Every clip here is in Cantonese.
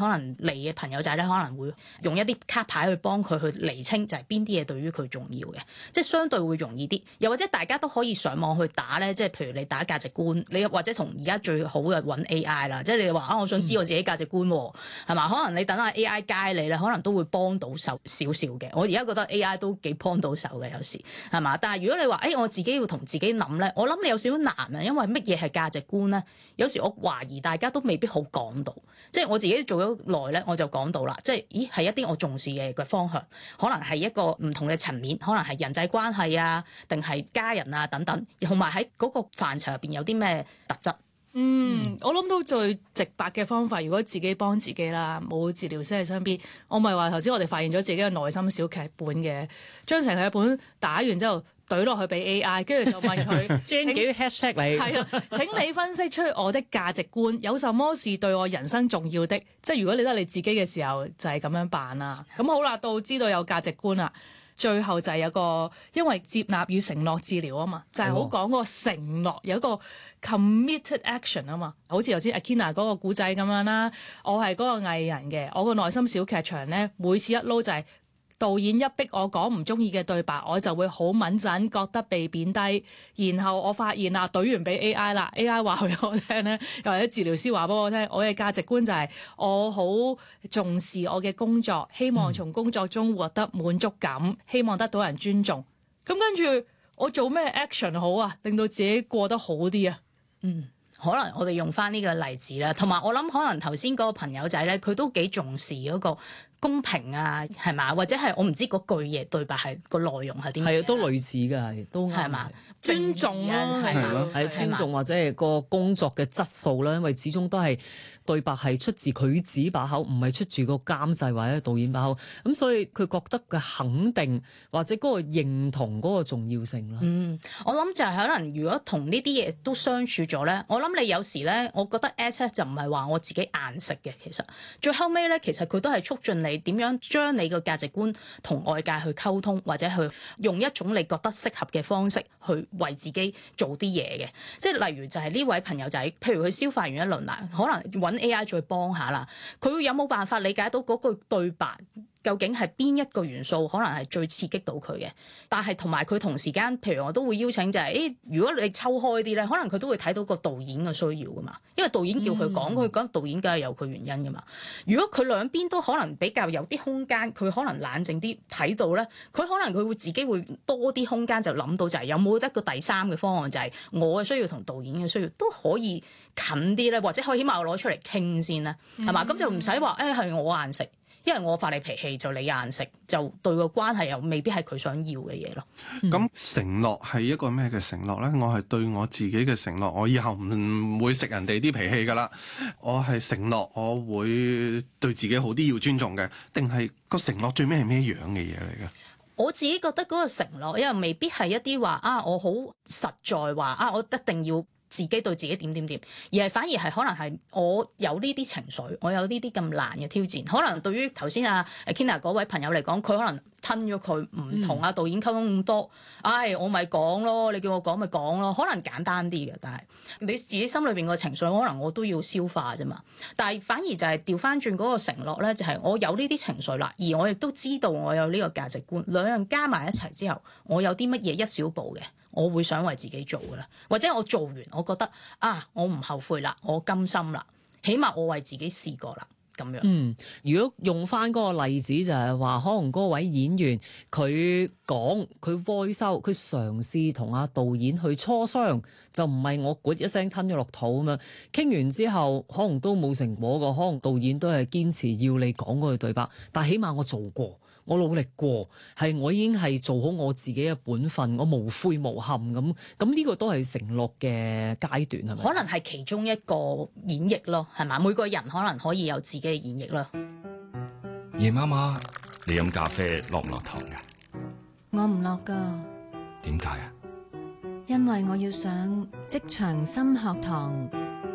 可能嚟嘅朋友仔咧，可能會用一啲卡牌去幫佢去釐清就係邊啲嘢對於佢重要嘅，即係相對會容易啲。又或者大家都可以上網去打咧，即係譬如你打價值觀，你或者同而家最好嘅揾 AI 啦，即係你話啊，我想知我自己價值觀喎，係嘛？可能你等下 AI 街你咧，可能都會幫到手少少嘅。我而家覺得 AI 都幾幫到手嘅，有時係嘛？但係如果你話我自己要同自己諗咧，我諗你有少少難啊，因為乜嘢係價值觀咧？有時我懷疑大家都未必好講到，即係我自己做咗耐咧，我就講到啦，即係係一啲我重視嘅方向，可能係一個唔同嘅層面，可能係人際關係啊，定係家人啊等等，同埋喺嗰個範疇入邊有啲咩特質。 我諗到最直白嘅方法，如果自己幫自己啦，冇治療師喺身邊，我咪話頭先我哋發現咗自己嘅內心小劇本嘅，將成個劇本打完之後懟落去俾 AI， 跟住就問佢將幾個 hashtag 你係啦，請你分析出我的價值觀，有什麼是對我人生重要的？即係如果你得你自己嘅時候，就係咁樣辦啦。咁好啦，到知道有價值觀啦。最後就係有個，因為接納與承諾治療啊嘛，就係好講個承諾，有一個 committed action 啊嘛，好似頭先 Akina 嗰個古仔咁樣啦。我係嗰個藝人嘅，我個內心小劇場咧，每次一撈就係導演一逼我講唔中意嘅對白，我就會好敏感，覺得被貶低。然後我發現啦，懟完俾 AI 啦 ，AI 話俾我聽咧，又或者治療師話俾我聽，我嘅價值觀就係我好重視我嘅工作，希望從工作中獲得滿足感，希望得到人尊重。咁跟住我做咩 action 好啊，令到自己過得好啲啊？ 可能我哋用翻呢個例子啦，同埋我諗可能頭先嗰個朋友仔咧，佢都幾重視嗰個公平啊，係嘛？或者係我唔知嗰句嘢對白係個內容係點？ 係啊，都類似㗎，都係嘛？ 尊重啊， 係嘛？ 係尊重或者係個工作嘅質素啦，因為始終都係對白係出自佢自己把口，唔係出自個監製或者導演把口，咁所以佢覺得嘅肯定或者嗰個認同嗰個重要性啦。 我諗就係可能如果同呢啲嘢都相處咗咧，我諗你有時咧，我覺得 S 就唔係話我自己硬食嘅，其實最後尾咧，其實佢都係促進你點樣將你個價值觀同外界去溝通，或者去用一種你覺得適合嘅方式去為自己做啲嘢嘅。即係例如就係呢位朋友仔，譬如佢消化完一輪啦，可能揾 AI 再幫下啦，佢有冇辦法理解到嗰句對白究竟係邊一個元素可能係最刺激到佢嘅？但係同埋佢同時間，譬如我都會邀請就係，如果你抽開啲咧，可能佢都會睇到個導演嘅需要噶嘛，因為導演叫佢講，佢講導演梗係有佢原因噶嘛。如果佢兩邊都可能比較有啲空間，佢可能冷靜啲睇到咧，佢可能佢會自己會多啲空間就諗到就係有冇得個第三嘅方案，就係我嘅需要同導演嘅需要都可以近啲咧，或者可以起碼攞出嚟傾先啦，係嘛？咁就唔使話係我硬食。因為我發你脾氣就你硬食，就對個關係又未必係佢想要嘅嘢咯。 咁承諾係一個咩嘅承諾咧？我係對我自己嘅承諾，我以後唔會食人哋啲脾氣噶啦。我係承諾我會對自己好啲，要尊重嘅，定係個承諾最尾係咩樣嘅嘢嚟嘅？ 我自己覺得嗰個承諾，因為未必係一啲話我好實在話我一定要自己對自己點點點，而係反而係可能係我有呢啲情緒，我有呢啲咁難嘅挑戰，可能對於頭先Akina 嗰位朋友嚟講，佢可能吞咗佢唔同導演溝通咁多，我咪講咯，你叫我講咪講咯，可能簡單啲嘅，但係你自己心裏邊個情緒，可能我都要消化啫嘛。但係反而就係調翻轉嗰個承諾咧，就係我有呢啲情緒啦，而我亦都知道我有呢個價值觀，兩樣加埋一齊之後，我有啲乜嘢一小步嘅，我會想為自己做噶啦，或者我做完，我覺得我唔後悔啦，我甘心啦，起碼我為自己試過啦。咁樣， 如果用翻嗰個例子就係話，可能嗰位演員佢講佢 voice out，佢嘗試同阿導演去磋商，就唔係我咕一聲吞咗落肚咁樣。傾完之後，可能都冇成果個，可能導演都係堅持要你講嗰句對白，但係起碼我做過。我努力過，係我已經係做好我自己嘅本分，我無悔無憾咁。咁呢個都係承諾嘅階段，係咪？ 可能係其中一個演繹咯，係嘛？每個人可能可以有自己嘅演繹咯。 夜媽媽，你飲咖啡落唔落糖㗎？ 我唔落㗎。 點解啊？ 因為我要上職場心學堂。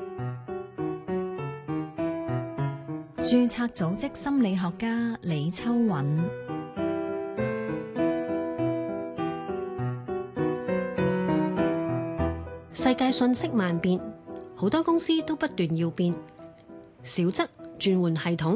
註冊組織心理學家李秋韻。 世界瞬息萬變，好多公司都不斷要變，小則轉換系統，